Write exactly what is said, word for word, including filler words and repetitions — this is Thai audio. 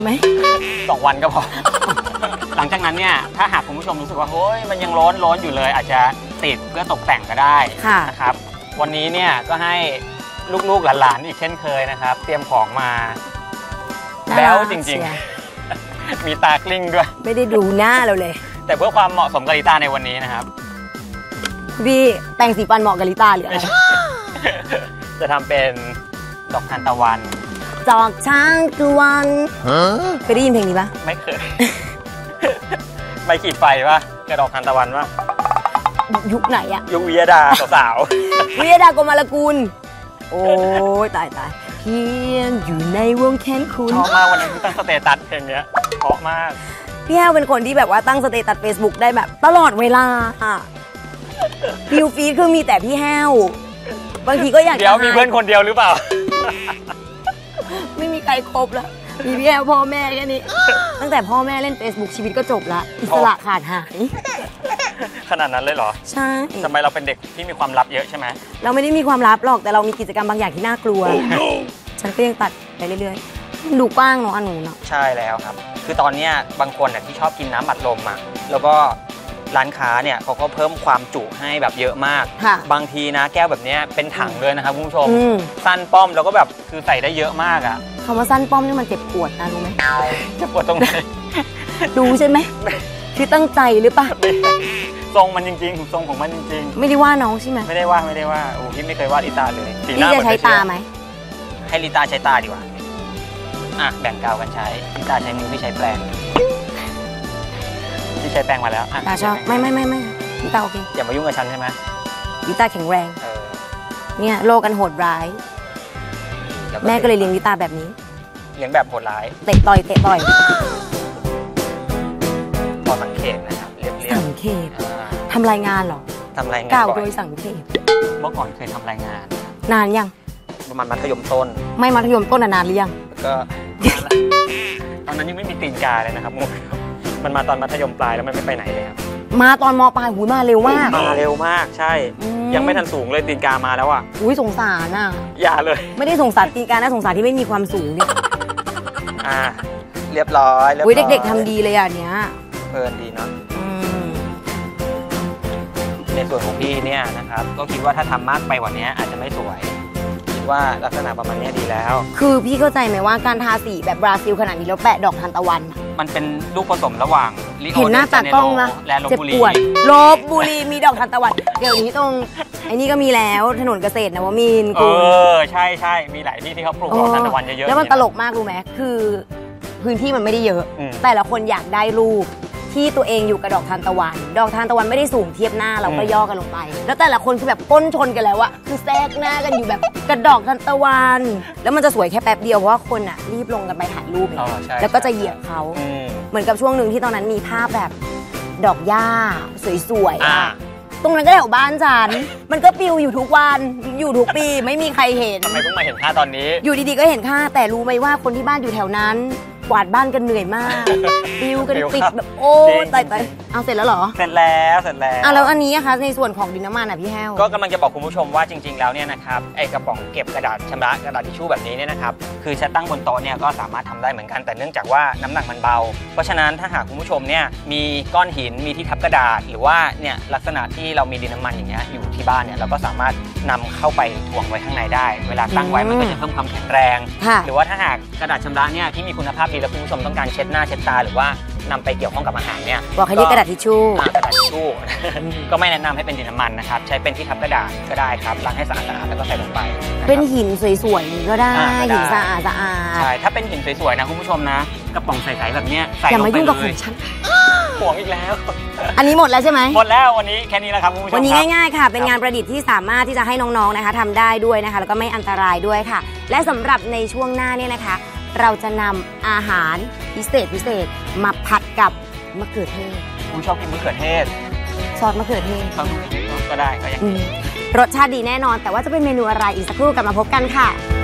ไหมสองวันก็พอ หลังจากนั้นเนี่ยถ้าหากคุณผู้ชมรู้สึกว่าโอ้ยมันยังร้อนร้อนอยู่เลยอาจจะติดเพื่อตกแต่งก็ได้นะครับวันนี้เนี่ยก็ให้ลูกๆหลานๆอีกเช่นเคยนะครับเตรียมของมาแล้วจริงๆมีตากลิ้งด้วยไม่ได้ดูหน้าเราเลยแต่เพื่อความเหมาะสมกับลิต้าในวันนี้นะครับพี่แต่งสีฟันเหมาะกับลิต้าหรืออะไรจะทำเป็นดอกทานตะวันดอกช้างตะวันเคยได้ยินเพลงนี้ปะไม่เคยไม่ขีดไฟปะกระดอกทานตะวันปะยุคไหนอะยุควิยดาสาวๆวิยดากรมลกุลโอ้ยตายตายเพียงอยู่ในวงแขนคุณชอบมากวันนั้นตั้งสเตตัสเพลงนี้เพราะมากพี่แห้วเป็นคนที่แบบว่าตั้งสเตตัส Facebook ได้แบบตลอดเวลาอะฟิวฟีดคือมีแต่พี่แห้วบางทีก็อยากเดี๋ยวมีเพื่อนคนเดียวหรือเปล่าไม่มีใครครบแล้วมีพี่แห้วพ่อแม่แค่นี้ตั้งแต่พ่อแม่เล่น Facebook ชีวิตก็จบละอิสระขาดหายขนาดนั้นเลยเหรอใช่ทำไมเราเป็นเด็กที่มีความลับเยอะใช่ไหมเราไม่ได้มีความลับหรอกแต่เรามีกิจกรรมบางอย่างที่น่ากลัว ฉันก็ยังตัดไปเรื่อยๆดูกว้างเนาะอนุเนาะใช่แล้วครับคือตอนนี้บางคนเนี่ยที่ชอบกินน้ำอัดลมอ่ะแล้วก็ร้านค้าเนี่ยเขาก็เพิ่มความจุให้แบบเยอะมากบางทีนะแก้วแบบนี้เป็นถังเลยนะครับคุณผู้ชมสั้นป้อมแล้วก็แบบคือใส่ได้เยอะมากอ่ะคำว่าสั้นป้อมนี่มันเจ็บปวดนะรู้ไหมเจ็บปวดตรงไหนดูใช่ไหมคือตั้งใจหรือเปล่าทรงมันจริงๆทรงของมันจริงๆไม่ได้ว่าน้องใช่ไหมไม่ได้ว่าไม่ได้ว่าโอ้พี่ไม่เคยว่าลิตาเลยพี่จะใช้ตาไหมให้ลิตาใช้ตาดีกว่าอ่ะแบ่งกาวกันใช้ลิตาใช้มือพี่ใช้แปรงพี่ใช้แปรงมาแล้วตาชอบไม่ไม่ไม่ไม่ลิตาโอเคอย่ามายุ่งกับฉันใช่ไหมลิตาแข็งแรงเนี่ยโลกันโหดร้ายแม่ก็เลยเลี้ยงลิตาแบบนี้เลี้ยงแบบโหดร้ายเตะต่อยเตะต่อยพอสังเกตนะครับเรียบๆสังเกตทำรายงานหรอทำรายงานกล่าวโดยสังเกตเมื่อก่อนเคยทำรายงานนานยังประมาณมัธยมต้นไม่มัธยมต้นนานหรือยังก็ตอนนั้นยังไม่มีตีนกาเลยนะครับมุกมันมาตอนมัธยมปลายแล้วมันไม่ไปไหนเลยครับมาตอนม.ปลายหูมาเร็วมากมาเร็วมากใช่ยังไม่ทันสูงเลยตีนกามาแล้วอ่ะอุ้ยสงสารอ่ะอย่าเลยไม่ได้สงสารตีนกานะสงสารที่ไม่มีความสูงเนี่ยอ่าเรียบร้อยอุ้ยเด็กๆทำดีเลยอ่ะเนี้ยเพลินดีเนาะในส่วนของพี่เนี่ยนะครับก็คิดว่าถ้าทำมากไปกว่านี้อาจจะไม่สวยคิดว่าลักษณะประมาณนี้ดีแล้วคือพี่เข้าใจไหมว่าการทาสีแบบบราซิลขนาดนี้แล้วแปะดอกทานตะวันมันเป็นลูกผสมระหว่างเห็นหน้าตากล้องนะและลพบุรีลพบุรีมีดอกทานตะวันเดี๋ยวนี้ตรงไอ้นี่ก็มีแล้วถนนเกษตรนวมินทร์เออใช่ใช่มีหลายที่ที่เขาปลูกดอกทานตะวันเยอะๆแล้วมันตลกมากรู้ไหมคือพื้นที่มันไม่ได้เยอะแต่ละคนอยากได้รูปที่ตัวเองอยู่กับดอกทานตะวันดอกทานตะวันไม่ได้สูงเทียบหน้าเราก็ย่อกันลงไปแล้วแต่ละคนคือแบบก้นชนกันแล้วอะคือแทรกหน้ากันอยู่แบบกระดอกทานตะวันแล้วมันจะสวยแค่แป๊บเดียวเพราะว่าคนอะรีบลงกันไปถ่ายรูปแล้วก็จะเหยียบเขาเหมือนกับช่วงหนึ่งที่ตอนนั้นมีภาพแบบดอกหญ้าสวยๆตรงนั้นก็แถวบ้านฉันมันก็ปิวอยู่ทุกวันอยู่ทุกปีไม่มีใครเห็นทำไมเพิ่งมาเห็นค่าตอนนี้อยู่ดีๆก็เห็นค่าแต่รู้ไหมว่าคนที่บ้านอยู่แถวนั้นกวาดบ้านกันเหนื่อยมากปิวกันติดแบบโอ้ตายตายเอาเสร็จแล้วเหรอเสร็จแล้วเสร็จแล้วอ่ะแล้วอันนี้นะคะในส่วนของดินน้ำมันอ่ะพี่แห้วก็กำลังจะบอกคุณผู้ชมว่าจริงๆแล้วเนี่ยนะครับไอกระป๋องเก็บกระดาษชำระกระดาษทิชชู่แบบนี้เนี่ยนะครับคือจะตั้งบนโต๊ะเนี่ยก็สามารถทำได้เหมือนกันแต่เนื่องจากว่าน้ำหนักมันเบาเพราะฉะนั้นถ้าหากคุณผู้ชมเนี่ยมีก้อนหินมีที่ทับกระดาษหรือว่าเนี่ยลักษณะที่เรามีดินน้ำมันอย่างเงี้ยอยู่ที่บ้านเนี่ยเราก็สามารถนำเข้าไปถ่วงไว้ข้างในได้เวลาตั้งไว้มันก็จะเพิ่มความแข็งแรงหรือว่าถ้าหากกระดาษชำระเนี่ยที่มีคุณภาพดีแล้วคุณผู้ชมต้องการเช็ดหน้าเช็ดตาหรือว่านำไปเกี่ยวข้องกับอาหารเนี่ยบอกให้เรียกกระดาษทิชชู่กระดาษทิชชู่ก็ไม่แนะนำให้เป็นดินน้ำมันนะครับใช้เป็นที่ทับกระดาษก็ได้ครับล้างให้สะอาดๆแล้วก็ใส่ลงไปเป็นหินสวยๆก็ได้หินสะอาดสะอาดใช่ถ้าเป็นหินสวยๆนะคุณผู้ชมนะกระป๋องใสๆแบบนี้ใส่ลงไปอย่ามายุ่งกับของฉันห่วงอีกแล้วอันนี้หมดแล้วใช่ไหมหมดแล้ววันนี้แค่นี้แล้วครับคุณผู้ชมวันนี้ง่ายๆค่ะเป็นงานประดิษฐ์ที่สามารถที่จะให้น้องๆนะคะทำได้ด้วยนะคะแล้วก็ไม่อันตรายด้วยค่ะและสำหรับในช่วงหน้าเนี่ยนะคะเราจะนำอาหารพิเศษพิเศษมาผัดกับมะเขือเทศคุณชอบกินมะเขือเทศซอสมะเขือเทศก็ได้ก็ยังรสชาติดีแน่นอนแต่ว่าจะเป็นเมนูอะไรอีกสักครู่กลับมาพบกันค่ะ